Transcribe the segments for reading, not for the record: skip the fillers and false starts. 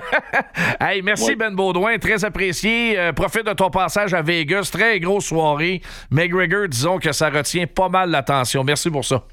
Hey, merci Ben Baudouin, très apprécié. Profite de ton passage à Vegas, très grosse soirée. McGregor, disons que ça retient pas mal l'attention. Merci pour ça.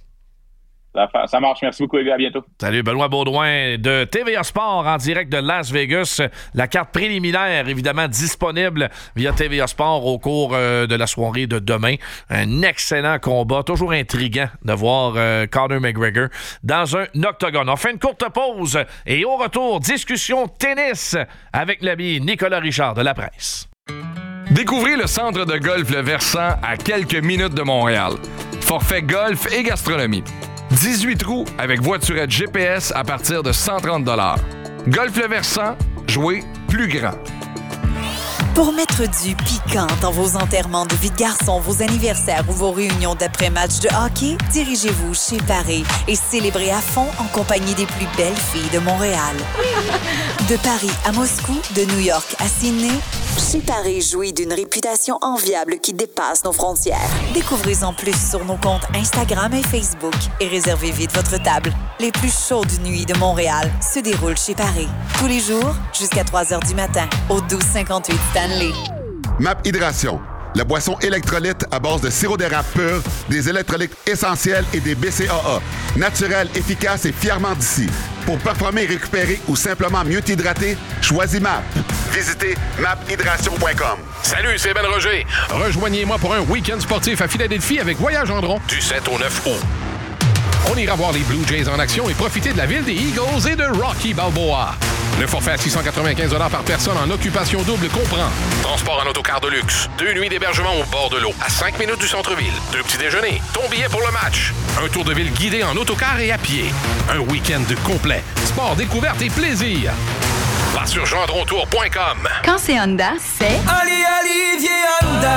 Ça marche. Merci beaucoup, les gars. À bientôt. Salut, Benoît Baudouin de TVA Sport en direct de Las Vegas. La carte préliminaire, évidemment, disponible via TVA Sport au cours de la soirée de demain. Un excellent combat. Toujours intriguant de voir Conor McGregor dans un octogone. On fait une courte pause et au retour, discussion tennis avec l'ami Nicolas Richard de La Presse. Découvrez le centre de golf Le Versant à quelques minutes de Montréal. Forfait golf et gastronomie. 18 trous avec voiturette GPS à partir de 130 $. Golf Le Versant, jouez plus grand. Pour mettre du piquant dans vos enterrements de vie de garçon, vos anniversaires ou vos réunions d'après-match de hockey, dirigez-vous chez Paris et célébrez à fond en compagnie des plus belles filles de Montréal. De Paris à Moscou, de New York à Sydney, chez Paris jouit d'une réputation enviable qui dépasse nos frontières. Découvrez-en plus sur nos comptes Instagram et Facebook et réservez vite votre table. Les plus chaudes nuits de Montréal se déroulent chez Paris. Tous les jours, jusqu'à 3h du matin, au 1258 Stanley. MAP Hydration, la boisson électrolyte à base de sirop d'érable pur, des électrolytes essentiels et des BCAA. Naturel, efficace et fièrement d'ici. Pour performer, récupérer ou simplement mieux t'hydrater, choisis MAP. Visitez maphydration.com. Salut, c'est Ben Roger. Rejoignez-moi pour un week-end sportif à Philadelphie avec Voyage Gendron du 7 au 9 août. On ira voir les Blue Jays en action et profiter de la ville des Eagles et de Rocky Balboa. Le forfait à 695 $ par personne en occupation double comprend transport en autocar de luxe, 2 nuits d'hébergement au bord de l'eau, à 5 minutes du centre-ville, 2 petits déjeuners, ton billet pour le match, un tour de ville guidé en autocar et à pied, un week-end complet, sport, découverte et plaisir. Va sur gendrontour.com. Quand c'est Honda, c'est... Olivier Honda.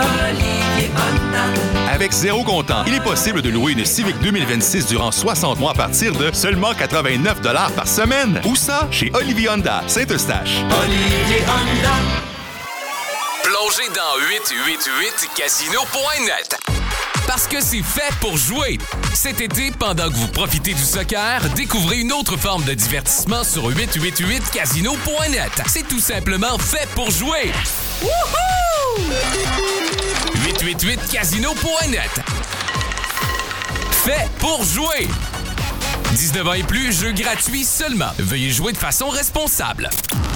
Avec zéro comptant, il est possible de louer une Civic 2026 durant 60 mois à partir de seulement 89 $ par semaine. Où ça? Chez Olivier Honda, Saint-Eustache. Olivier Honda. Plongez dans 888casino.net. Parce que c'est fait pour jouer. Cet été, pendant que vous profitez du soccer, découvrez une autre forme de divertissement sur 888casino.net. C'est tout simplement fait pour jouer. Wouhou! 888casino.net. Fait pour jouer. 19 ans et plus, jeu gratuit seulement. Veuillez jouer de façon responsable.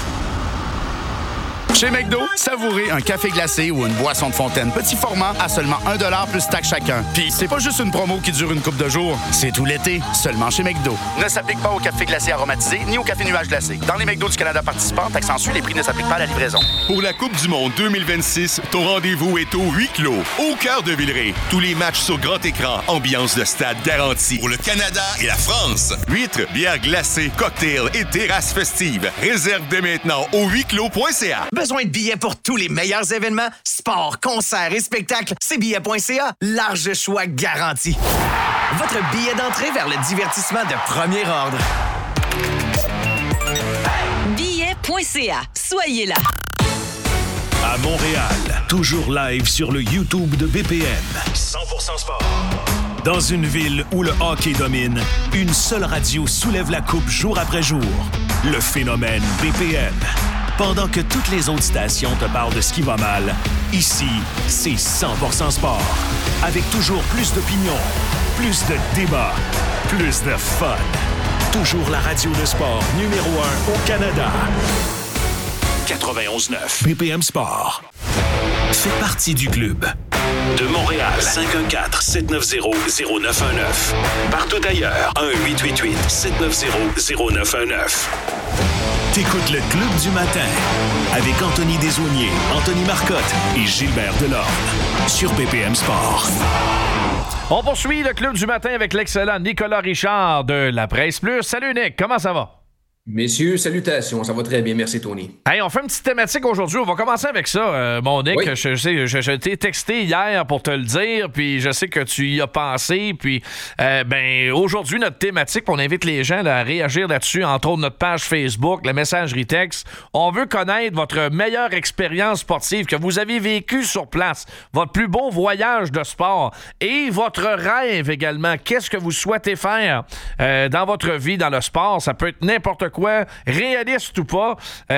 Chez McDo, savourez un café glacé ou une boisson de fontaine petit format à seulement 1 $ plus taxe chacun. Puis c'est pas juste une promo qui dure une couple de jours, c'est tout l'été, seulement chez McDo. Ne s'applique pas au café glacé aromatisé ni au café nuage glacé. Dans les McDo du Canada participants, taxe en sus, les prix ne s'appliquent pas à la livraison. Pour la Coupe du Monde 2026, ton rendez-vous est au huis clos, au cœur de Villeray. Tous les matchs sur grand écran, ambiance de stade garantie. Pour le Canada et la France, huîtres, bières glacées, cocktails et terrasses festives. Réserve dès maintenant au huisclos.ca. Besoin de billets pour tous les meilleurs événements, sports, concerts et spectacles? C'est billets.ca. Large choix garanti. Votre billet d'entrée vers le divertissement de premier ordre. Billets.ca. Soyez là. À Montréal, toujours live sur le YouTube de BPM. 100% sport. Dans une ville où le hockey domine, une seule radio soulève la coupe jour après jour. Le phénomène BPM. Pendant que toutes les autres stations te parlent de ce qui va mal, ici, c'est 100% sport. Avec toujours plus d'opinions, plus de débats, plus de fun. Toujours la radio de sport numéro 1 au Canada. 91.9 BPM Sport. Fait partie du club. De Montréal, 514-790-0919. Partout ailleurs, 1-888-790-0919. T'écoutes le Club du matin avec Anthony Desaulniers, Anthony Marcotte et Gilbert Delorme sur BPM Sport. On poursuit le Club du matin avec l'excellent Nicolas Richard de La Presse Plus. Salut Nick, comment ça va? Messieurs, salutations, ça va très bien, merci Tony. Hey, on fait une petite thématique aujourd'hui, on va commencer avec ça, mon Nick. Oui. Je t'ai texté hier pour te le dire, puis je sais que tu y as pensé, puis aujourd'hui, notre thématique, on invite les gens là, à réagir là-dessus, entre autres notre page Facebook, la messagerie texte. On veut connaître votre meilleure expérience sportive que vous avez vécue sur place, votre plus beau voyage de sport et votre rêve également. Qu'est-ce que vous souhaitez faire dans votre vie, dans le sport? Ça peut être n'importe quoi, réaliste ou pas,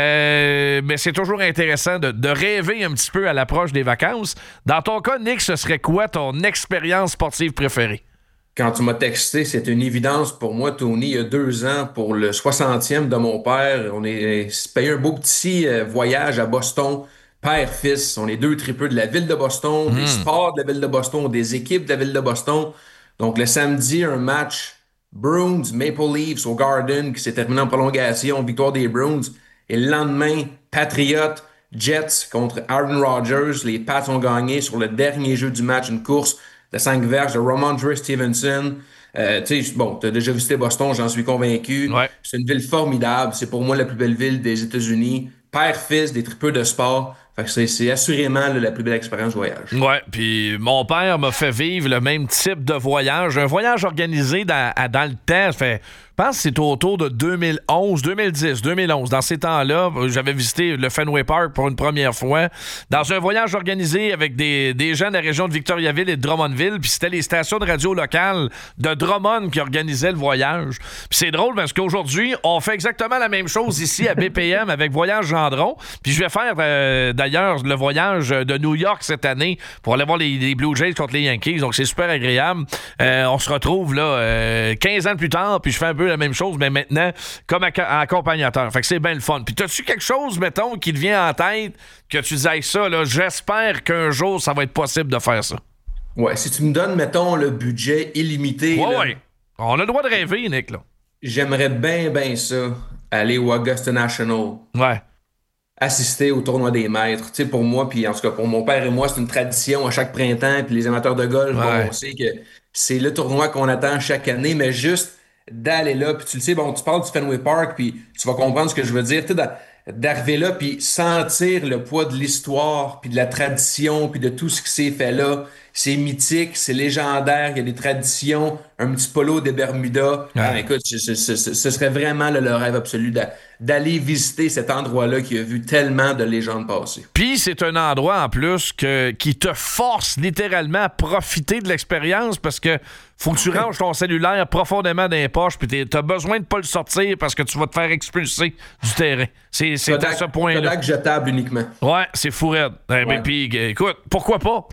mais c'est toujours intéressant de rêver un petit peu à l'approche des vacances. Dans ton cas, Nick, ce serait quoi ton expérience sportive préférée? Quand tu m'as texté, c'est une évidence pour moi, Tony. Il y a 2 ans, pour le 60e de mon père, on est payé un beau petit voyage à Boston, père-fils. On est 2 tripeux de la ville de Boston, des sports de la ville de Boston, des équipes de la ville de Boston. Donc, le samedi, un match Bruins, Maple Leafs au Garden qui s'est terminé en prolongation, victoire des Bruins. Et le lendemain, Patriots, Jets contre Aaron Rodgers. Les Pats ont gagné sur le dernier jeu du match, une course de 5 verges de Ramondre Stevenson. Tu sais, bon, tu as déjà visité Boston, j'en suis convaincu. Ouais. C'est une ville formidable. C'est pour moi la plus belle ville des États-Unis. Père-fils, des tripeux de sport. Fait que c'est assurément la plus belle expérience de voyage. Ouais, puis mon père m'a fait vivre le même type de voyage. Un voyage organisé dans le temps. Je pense que c'est autour de 2011. Dans ces temps-là, j'avais visité le Fenway Park pour une première fois. Dans un voyage organisé avec des gens de la région de Victoriaville et de Drummondville. Puis c'était les stations de radio locales de Drummond qui organisaient le voyage. Puis c'est drôle parce qu'aujourd'hui, on fait exactement la même chose ici à BPM avec Voyage Gendron. Puis je vais faire d'ailleurs le voyage de New York cette année pour aller voir les Blue Jays contre les Yankees. Donc c'est super agréable. On se retrouve là 15 ans plus tard, puis je fais un peu la même chose, mais maintenant comme accompagnateur. Fait que c'est bien le fun. Puis t'as-tu quelque chose, mettons, qui te vient en tête que tu disais ça, là, j'espère qu'un jour ça va être possible de faire ça? Ouais, si tu me donnes, mettons, le budget illimité. Ouais. On a le droit de rêver, Nick, là. J'aimerais bien ça aller au Augusta National. Ouais. Assister au tournoi des maîtres. Tu sais, pour moi, puis en tout cas pour mon père et moi, c'est une tradition à chaque printemps. Puis les amateurs de golf, bon, on sait que c'est le tournoi qu'on attend chaque année, mais juste d'aller là, puis tu le sais, bon, tu parles du Fenway Park, puis tu vas comprendre ce que je veux dire, tu sais, d'arriver là, puis sentir le poids de l'histoire, puis de la tradition, puis de tout ce qui s'est fait là. C'est mythique, c'est légendaire, il y a des traditions, un petit polo des Bermudas. Écoute, ce serait vraiment le rêve absolu d'aller visiter cet endroit-là qui a vu tellement de légendes passer. Puis c'est un endroit en plus qui te force littéralement à profiter de l'expérience parce que faut que tu ranges ton cellulaire profondément dans les poches puis t'as besoin de pas le sortir parce que tu vas te faire expulser du terrain. C'est à ce point-là. Kodak jetable uniquement. Ouais, c'est fou raide. Mais puis écoute, pourquoi pas?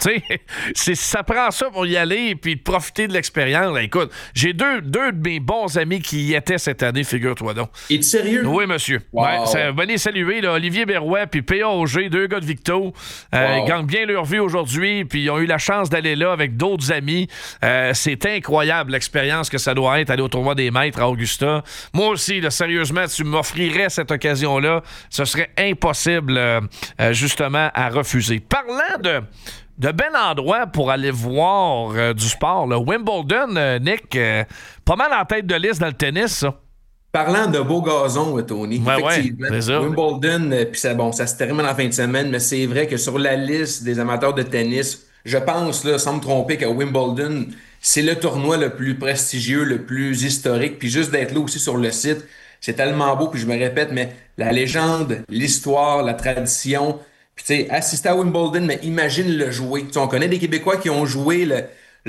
Ça prend ça pour y aller puis de profiter de l'expérience. Écoute, j'ai deux de mes bons amis qui y étaient cette année, figure-toi donc. Es-tu sérieux? Oui, monsieur. Wow. Venez saluer là, Olivier Berrouet puis P.A. Auger, 2 gars de Victo. Ils gagnent bien leur vie aujourd'hui puis ils ont eu la chance d'aller là avec d'autres amis. C'est incroyable l'expérience que ça doit être, aller au tournoi des maîtres à Augusta. Moi aussi, là, sérieusement, tu m'offrirais cette occasion-là. Ce serait impossible, justement, à refuser. Parlant de bel endroit pour aller voir du sport, là. Wimbledon, Nick, pas mal en tête de liste dans le tennis, ça. Parlant de beau gazon, Tony, effectivement, c'est ça. Wimbledon, puis ça se termine en fin de semaine, mais c'est vrai que sur la liste des amateurs de tennis, je pense, là, sans me tromper, que Wimbledon, c'est le tournoi le plus prestigieux, le plus historique, puis juste d'être là aussi sur le site, c'est tellement beau, puis je me répète, mais la légende, l'histoire, la tradition, puis tu sais, assister à Wimbledon, mais imagine le jouer. Tu sais, on connaît des Québécois qui ont joué le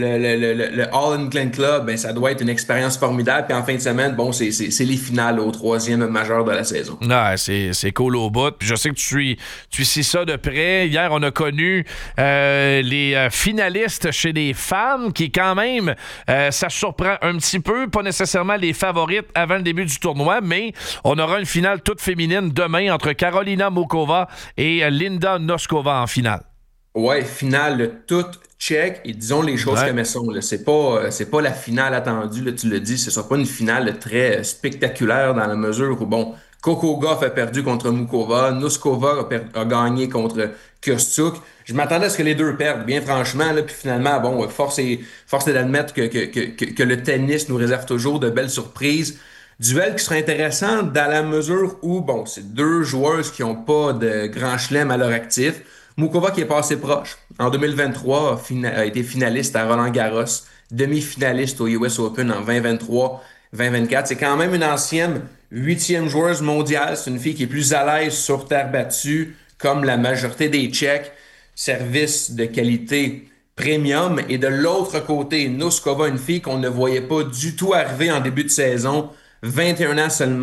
All England Club, ben ça doit être une expérience formidable. Puis en fin de semaine, bon, c'est les finales au 3e majeur de la saison. Ouais, c'est cool au bout. Puis je sais que tu suis ça de près. Hier, on a connu les finalistes chez les femmes qui, quand même, ça surprend un petit peu. Pas nécessairement les favorites avant le début du tournoi, mais on aura une finale toute féminine demain entre Karolina Muchova et Linda Noskova en finale. Ouais, finale toute check, et disons les choses comme elles sont. Là. C'est pas la finale attendue, là, tu le dis, ce sera pas une finale très spectaculaire dans la mesure où, bon, Coco Gauff a perdu contre Muchova, Noskova a gagné contre Kostyuk. Je m'attendais à ce que les deux perdent, bien franchement, là, puis finalement, bon, force est d'admettre que le tennis nous réserve toujours de belles surprises. Duel qui sera intéressant dans la mesure où, bon, c'est 2 joueuses qui n'ont pas de grand chelem à leur actif. Muchova qui est passé proche. En 2023, a été finaliste à Roland-Garros, demi-finaliste au US Open en 2023-2024. C'est quand même une ancienne 8e joueuse mondiale. C'est une fille qui est plus à l'aise sur terre battue, comme la majorité des Tchèques. Service de qualité premium. Et de l'autre côté, Noskova, une fille qu'on ne voyait pas du tout arriver en début de saison. 21 ans seulement,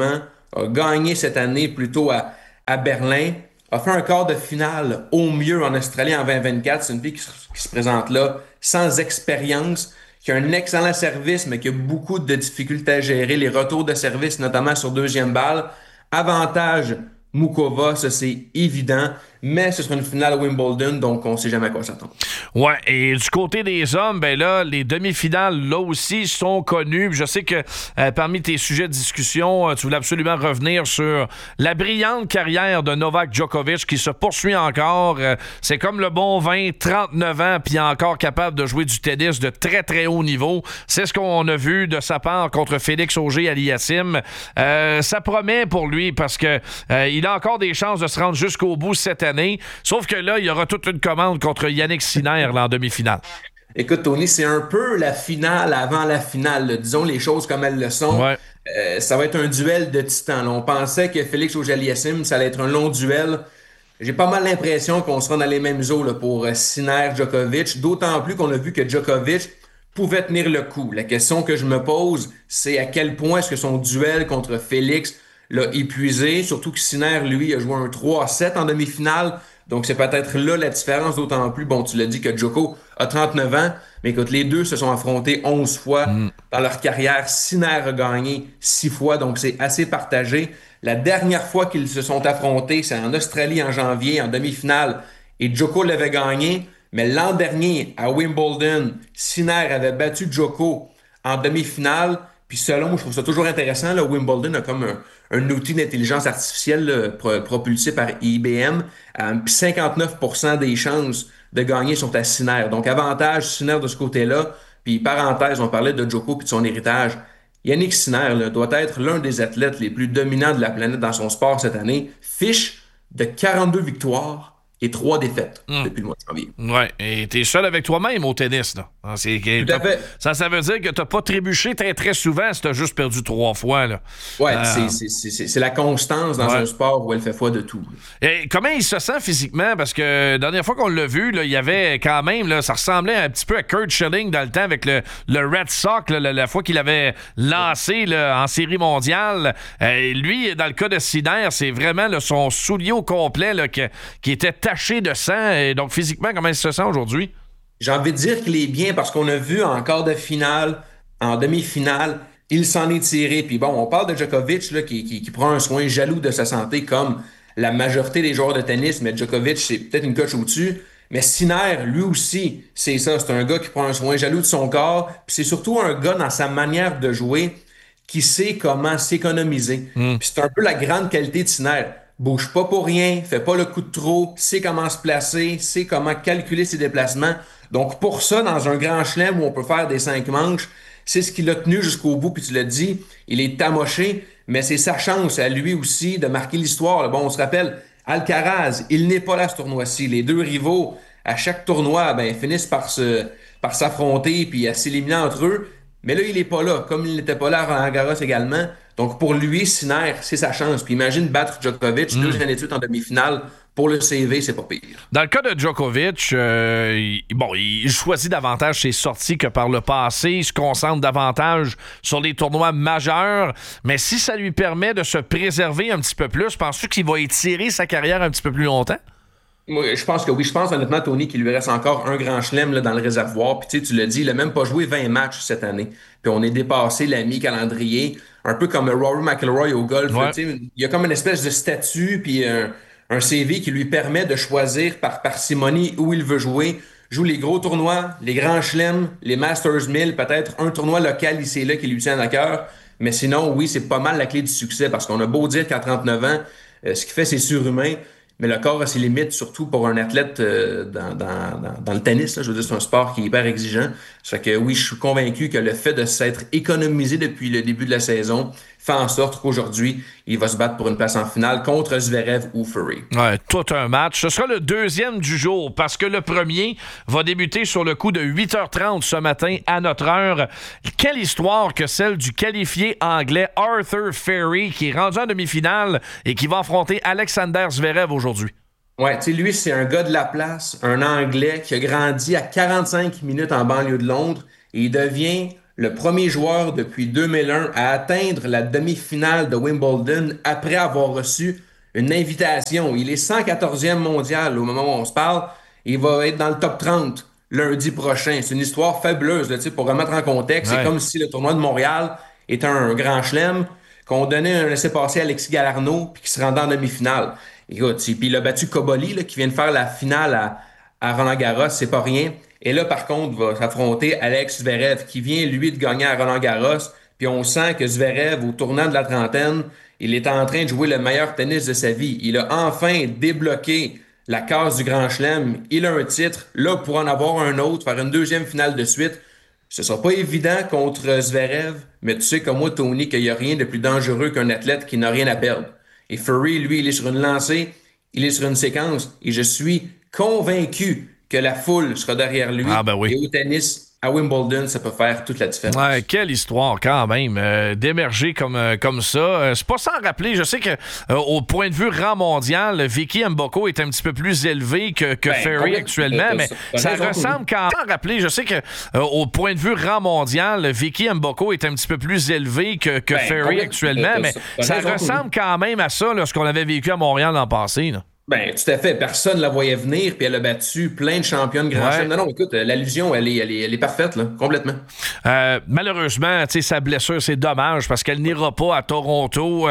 a gagné cette année plutôt à Berlin, a fait un quart de finale au mieux en Australie en 2024. C'est une fille qui se présente là sans expérience, qui a un excellent service, mais qui a beaucoup de difficultés à gérer les retours de service, notamment sur deuxième balle. Avantage Mukova, ça c'est évident, mais ce sera une finale à Wimbledon, donc on ne sait jamais à quoi s'attendre. Ouais, et du côté des hommes, ben là, les demi-finales, là aussi, sont connues. Je sais que parmi tes sujets de discussion, tu voulais absolument revenir sur la brillante carrière de Novak Djokovic qui se poursuit encore. C'est comme le bon vin, 39 ans, puis encore capable de jouer du tennis de très, très haut niveau. C'est ce qu'on a vu de sa part contre Félix Auger-Aliassime. Ça promet pour lui parce que il a encore des chances de se rendre jusqu'au bout cette année. Sauf que là, il y aura toute une commande contre Yannick Sinner là, en demi-finale. Écoute, Tony, c'est un peu la finale avant la finale. Là. Disons les choses comme elles le sont. Ouais. Ça va être un duel de titans. Là. On pensait que Félix Auger-Aliassime, ça allait être un long duel. J'ai pas mal l'impression qu'on sera dans les mêmes eaux là, pour Sinner-Djokovic. D'autant plus qu'on a vu que Djokovic pouvait tenir le coup. La question que je me pose, c'est à quel point est-ce que son duel contre Félix l'a épuisé, surtout que Sinner, lui, a joué un 3-7 en demi-finale, donc c'est peut-être là la différence, d'autant plus, bon, tu l'as dit que Djoko a 39 ans, mais écoute, les deux se sont affrontés 11 fois dans leur carrière. Sinner a gagné 6 fois, donc c'est assez partagé. La dernière fois qu'ils se sont affrontés, c'est en Australie en janvier, en demi-finale, et Djoko l'avait gagné, mais l'an dernier, à Wimbledon, Sinner avait battu Djoko en demi-finale. Puis selon, je trouve ça toujours intéressant, là, Wimbledon a comme un outil d'intelligence artificielle propulsé par IBM. Puis 59% des chances de gagner sont à Sinner. Donc avantage Sinner de ce côté-là. Puis parenthèse, on parlait de Djoko et de son héritage. Yannick Sinner là, doit être l'un des athlètes les plus dominants de la planète dans son sport cette année. Fiche de 42 victoires et 3 défaites depuis le mois de janvier. Ouais, et t'es seul avec toi-même au tennis, là. Tout à fait. Ça veut dire que t'as pas trébuché très, très souvent si t'as juste perdu 3 fois, là. Ouais, c'est la constance dans un sport où elle fait foi de tout. Et comment il se sent physiquement? Parce que la dernière fois qu'on l'a vu, là, il y avait quand même, là, ça ressemblait un petit peu à Curt Schilling dans le temps avec le Red Sox, là, la fois qu'il avait lancé là, en série mondiale. Lui, dans le cas de Sinner, c'est vraiment là, son soulier au complet là, qui était taché de sang. Et donc, physiquement, comment il se sent aujourd'hui? J'ai envie de dire qu'il est bien parce qu'on a vu en quart de finale, en demi-finale, il s'en est tiré. Puis bon, on parle de Djokovic là, qui prend un soin jaloux de sa santé comme la majorité des joueurs de tennis, mais Djokovic, c'est peut-être une coche au-dessus. Mais Sinner, lui aussi, c'est ça. C'est un gars qui prend un soin jaloux de son corps. Puis c'est surtout un gars dans sa manière de jouer qui sait comment s'économiser. Puis c'est un peu la grande qualité de Sinner. Bouge pas pour rien, fait pas le coup de trop, sait comment se placer, sait comment calculer ses déplacements. Donc pour ça, dans un grand chelem où on peut faire des 5 manches, c'est ce qui l'a tenu jusqu'au bout, puis tu l'as dit, il est amoché, mais c'est sa chance à lui aussi de marquer l'histoire. Bon, on se rappelle, Alcaraz, il n'est pas là à ce tournoi-ci. Les deux rivaux, à chaque tournoi, finissent par s'affronter puis à s'éliminer entre eux. Mais là, il n'est pas là, comme il n'était pas là à Roland Garros également. Donc, pour lui, Sinner, c'est sa chance. Puis imagine battre Djokovic 2 années de suite en demi-finale. Pour le CV, c'est pas pire. Dans le cas de Djokovic, il choisit davantage ses sorties que par le passé. Il se concentre davantage sur les tournois majeurs. Mais si ça lui permet de se préserver un petit peu plus, penses-tu qu'il va étirer sa carrière un petit peu plus longtemps? Moi, je pense que oui. Je pense honnêtement, Tony, qu'il lui reste encore un grand chelem là, dans le réservoir. Puis tu l'as dit, il a même pas joué 20 matchs cette année. Puis on est dépassé la mi-calendrier. Un peu comme Rory McIlroy au golf. Ouais. Il y a comme une espèce de statut puis un CV qui lui permet de choisir par parcimonie où il veut jouer. Joue les gros tournois, les grands chelems, les Masters 1000, peut-être un tournoi local ici et là qui lui tient à cœur. Mais sinon, oui, c'est pas mal la clé du succès parce qu'on a beau dire qu'à 39 ans, ce qu'il fait, c'est surhumain. Mais le corps a ses limites, surtout pour un athlète dans le tennis. Là. Je veux dire, c'est un sport qui est hyper exigeant. Ça fait que oui, je suis convaincu que le fait de s'être économisé depuis le début de la saison fait en sorte qu'aujourd'hui, il va se battre pour une place en finale contre Zverev ou Fury. Ouais, tout un match. Ce sera le deuxième du jour parce que le premier va débuter sur le coup de 8h30 ce matin à notre heure. Quelle histoire que celle du qualifié anglais Arthur Ferry qui est rendu en demi-finale et qui va affronter Alexander Zverev aujourd'hui. Ouais, tu sais, lui, c'est un gars de la place, un Anglais qui a grandi à 45 minutes en banlieue de Londres et il devient le premier joueur depuis 2001 à atteindre la demi-finale de Wimbledon après avoir reçu une invitation. Il est 114e mondial au moment où on se parle. Il va être dans le top 30 lundi prochain. C'est une histoire fabuleuse, là, pour remettre en contexte. Ouais. C'est comme si le tournoi de Montréal était un grand chelem, qu'on donnait un laissez-passer à Alexis Galarneau puis qu'il se rendait en demi-finale. Écoute, puis il a battu Koboli, là, qui vient de faire la finale à Roland-Garros, c'est pas rien. Et là, par contre, va s'affronter Alex Zverev, qui vient, lui, de gagner à Roland-Garros. Puis on sent que Zverev, au tournant de la trentaine, il est en train de jouer le meilleur tennis de sa vie. Il a enfin débloqué la case du Grand Chelem. Il a un titre. Là, pour en avoir un autre, faire une deuxième finale de suite, ce sera pas évident contre Zverev, mais tu sais comme moi, Tony, qu'il n'y a rien de plus dangereux qu'un athlète qui n'a rien à perdre. Et Fury, lui, il est sur une lancée, il est sur une séquence, et je suis convaincu que la foule sera derrière lui. Ah ben oui. Et au tennis, à Wimbledon, ça peut faire toute la différence. Ouais, quelle histoire quand même, d'émerger comme ça. C'est pas sans rappeler, je sais que au point de vue rang mondial, Vicky Mboko est un petit peu plus élevé que Ferry actuellement, mais ça ressemble quand même. Sans rappeler, je sais que au point de vue rang mondial, Vicky Mboko est un petit peu plus élevé que Ferry actuellement, mais ça ressemble quand même à ça, là, ce qu'on avait vécu à Montréal l'an passé, là. Ben, tout à fait. Personne ne la voyait venir, puis elle a battu plein de championnes Grand Chelem. Non, écoute, l'allusion, elle est parfaite, là, complètement. Malheureusement, sa blessure, c'est dommage parce qu'elle n'ira pas à Toronto.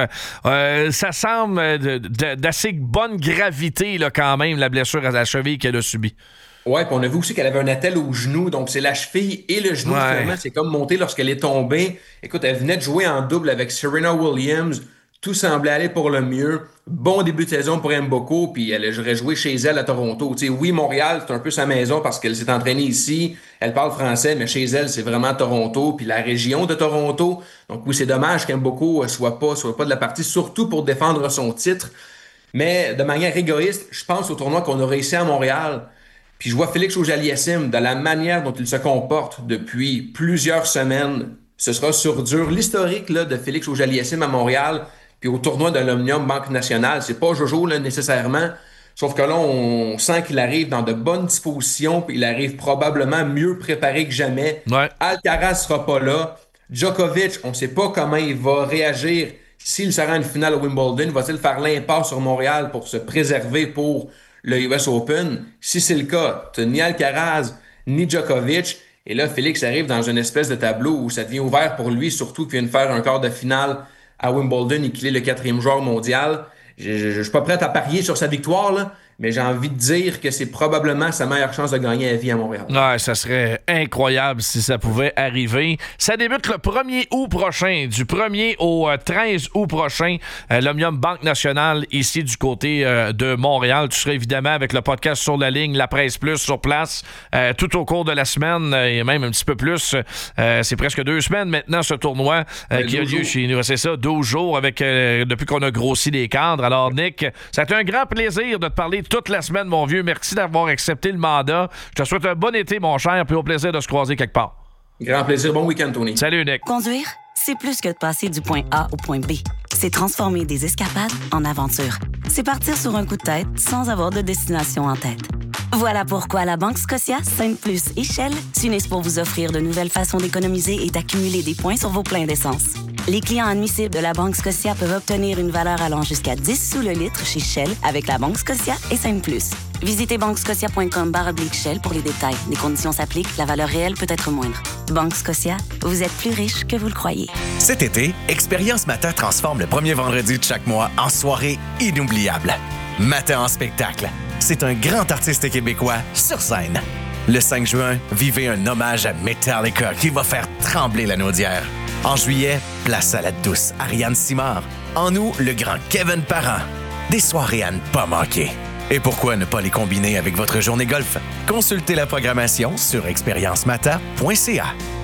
Ça semble d'assez bonne gravité, là, quand même, la blessure à la cheville qu'elle a subie. Oui, puis on a vu aussi qu'elle avait un attelle au genou, donc c'est la cheville et le genou, finalement, c'est comme monté lorsqu'elle est tombée. Écoute, elle venait de jouer en double avec Serena Williams. Tout semblait aller pour le mieux. Bon début de saison pour Mboko, puis elle aurait joué chez elle à Toronto. Tu sais, oui, Montréal, c'est un peu sa maison parce qu'elle s'est entraînée ici. Elle parle français, mais chez elle, c'est vraiment Toronto, puis la région de Toronto. Donc oui, c'est dommage qu'Mboko soit pas de la partie, surtout pour défendre son titre. Mais de manière égoïste, je pense au tournoi qu'on a réussi à Montréal. Puis je vois Félix Auger-Aliassime, de la manière dont il se comporte depuis plusieurs semaines. Ce sera sur dur. L'historique là, de Félix Auger-Aliassime à Montréal, puis au tournoi de l'Omnium Banque Nationale, c'est pas Jojo là, nécessairement. Sauf que là, on sent qu'il arrive dans de bonnes dispositions, puis il arrive probablement mieux préparé que jamais. Ouais. Alcaraz sera pas là. Djokovic, on sait pas comment il va réagir s'il se rend à une finale à Wimbledon. Va-t-il faire l'impasse sur Montréal pour se préserver pour le US Open? Si c'est le cas, t'as ni Alcaraz, ni Djokovic. Et là, Félix arrive dans une espèce de tableau où ça devient ouvert pour lui, surtout qu'il vient de faire un quart de finale à Wimbledon et qu'il est le 4e joueur mondial. Je suis pas prêt à parier sur sa victoire, là, mais j'ai envie de dire que c'est probablement sa meilleure chance de gagner à vie à Montréal. Ouais, ça serait incroyable si ça pouvait arriver. Ça débute le 1er août prochain, du 1er au 13 août prochain, l'Omnium Banque Nationale, ici du côté de Montréal. Tu seras évidemment avec le podcast Sur la ligne, la Presse Plus sur place, tout au cours de la semaine, et même un petit peu plus. C'est presque 2 semaines maintenant, ce tournoi qui a lieu chez nous. C'est ça, 12 jours avec depuis qu'on a grossi les cadres. Alors, Nick, ça a été un grand plaisir de te parler toute la semaine, mon vieux. Merci d'avoir accepté le mandat. Je te souhaite un bon été, mon cher, puis au plaisir de se croiser quelque part. Grand plaisir. Bon week-end, Tony. Salut, Nick. Conduire, c'est plus que de passer du point A au point B. C'est transformer des escapades en aventures. C'est partir sur un coup de tête sans avoir de destination en tête. Voilà pourquoi la Banque Scotia, Sainte-Plus et Shell s'unissent pour vous offrir de nouvelles façons d'économiser et d'accumuler des points sur vos pleins d'essence. Les clients admissibles de la Banque Scotia peuvent obtenir une valeur allant jusqu'à 10 sous le litre chez Shell avec la Banque Scotia et Sainte-Plus. Visitez banquescotia.com/Shell pour les détails. Les conditions s'appliquent, la valeur réelle peut être moindre. Banque Scotia, vous êtes plus riche que vous le croyez. Cet été, Expérience Matin transforme le premier vendredi de chaque mois en soirée inoubliable. Matin en spectacle. C'est un grand artiste québécois sur scène. Le 5 juin, vivez un hommage à Metallica qui va faire trembler la Naudière. En juillet, place à la douce Ariane Simard. En août, le grand Kevin Parent. Des soirées à ne pas manquer. Et pourquoi ne pas les combiner avec votre journée golf? Consultez la programmation sur expériencemata.ca.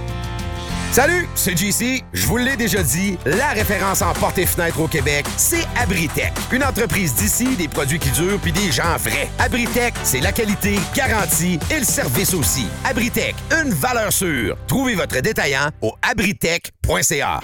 Salut, c'est JC. Je vous l'ai déjà dit, la référence en portes et fenêtres au Québec, c'est Abritech. Une entreprise d'ici, des produits qui durent puis des gens vrais. Abritech, c'est la qualité, garantie et le service aussi. Abritech, une valeur sûre. Trouvez votre détaillant au abritech.ca.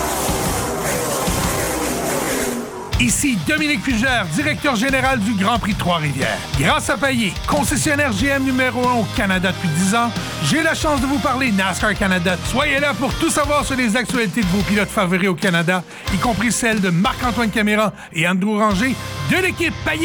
Ici Dominique Fugère, directeur général du Grand Prix de Trois-Rivières. Grâce à Payé, concessionnaire GM numéro 1 au Canada depuis 10 ans, J'ai la chance de vous parler NASCAR Canada. Soyez là pour tout savoir sur les actualités de vos pilotes favoris au Canada, y compris celles de Marc-Antoine Caméra et Andrew Ranger, de l'équipe Payet